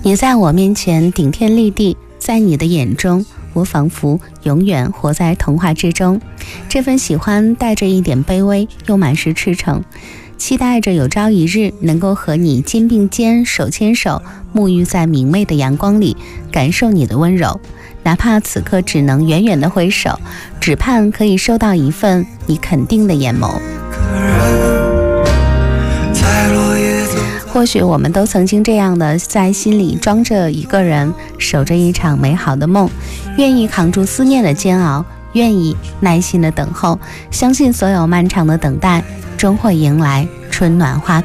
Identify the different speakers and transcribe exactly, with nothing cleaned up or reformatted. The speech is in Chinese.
Speaker 1: 你在我面前顶天立地，在你的眼中，我仿佛永远活在童话之中。这份喜欢带着一点卑微，又满是赤诚，期待着有朝一日能够和你肩并肩，手牵手，沐浴在明媚的阳光里，感受你的温柔。哪怕此刻只能远远的挥手，只盼可以收到一份你肯定的眼眸。或许我们都曾经这样的在心里装着一个人，守着一场美好的梦，愿意扛住思念的煎熬，愿意耐心的等候，相信所有漫长的等待终会迎来春暖花开。